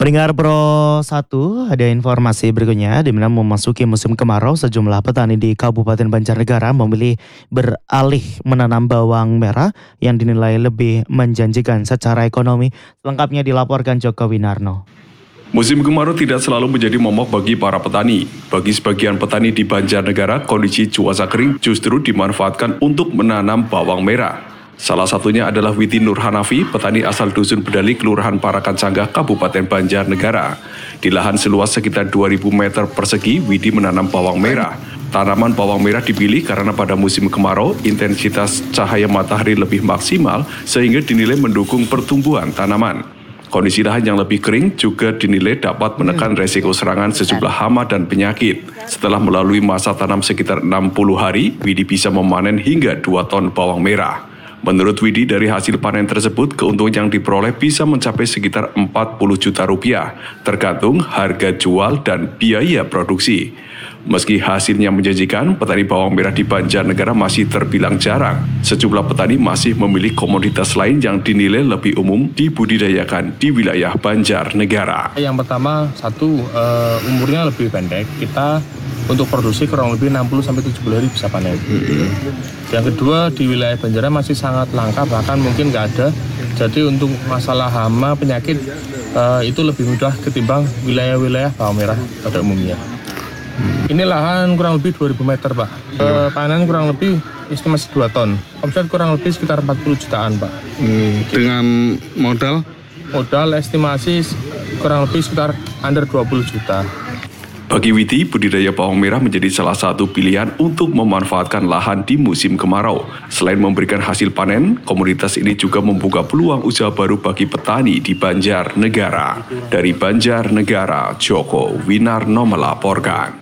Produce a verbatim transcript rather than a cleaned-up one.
Pendengar Pro satu, ada informasi berikutnya di mana memasuki musim kemarau sejumlah petani di Kabupaten Banjarnegara memilih beralih menanam bawang merah yang dinilai lebih menjanjikan secara ekonomi. Lengkapnya dilaporkan Joko Winarno. Musim kemarau tidak selalu menjadi momok bagi para petani. Bagi sebagian petani di Banjarnegara, kondisi cuaca kering justru dimanfaatkan untuk menanam bawang merah. Salah satunya adalah Widi Nur Hanafi, petani asal Dusun Bedali, Kelurahan Parakan Sanggah, Kabupaten Banjarnegara. Di lahan seluas sekitar dua ribu meter persegi, Widi menanam bawang merah. Tanaman bawang merah dipilih karena pada musim kemarau, intensitas cahaya matahari lebih maksimal sehingga dinilai mendukung pertumbuhan tanaman. Kondisi lahan yang lebih kering juga dinilai dapat menekan resiko serangan sejumlah hama dan penyakit. Setelah melalui masa tanam sekitar enam puluh hari, Widi bisa memanen hingga dua ton bawang merah. Menurut Widi, dari hasil panen tersebut, keuntungan yang diperoleh bisa mencapai sekitar empat puluh juta rupiah, tergantung harga jual dan biaya produksi. Meski hasilnya menjanjikan, petani bawang merah di Banjarnegara masih terbilang jarang. Sejumlah petani masih memilih komoditas lain yang dinilai lebih umum dibudidayakan di wilayah Banjarnegara. Yang pertama, satu, uh, umurnya lebih pendek. Kita untuk produksi kurang lebih enam puluh sampai tujuh puluh hari bisa panen. Yang kedua, di wilayah Banjarnegara masih sangat langka, bahkan mungkin nggak ada. Jadi untuk masalah hama, penyakit, uh, itu lebih mudah ketimbang wilayah-wilayah bawang merah pada umumnya. Ini lahan kurang lebih dua ribu meter, Pak. Uh, panen kurang lebih estimasi dua ton. Omset kurang lebih sekitar empat puluh jutaan, Pak. Hmm, dengan modal? Modal estimasi kurang lebih sekitar under dua puluh juta. Bagi Widi, budidaya bawang merah menjadi salah satu pilihan untuk memanfaatkan lahan di musim kemarau. Selain memberikan hasil panen, komoditas ini juga membuka peluang usaha baru bagi petani di Banjarnegara. Dari Banjarnegara, Joko Winarno melaporkan.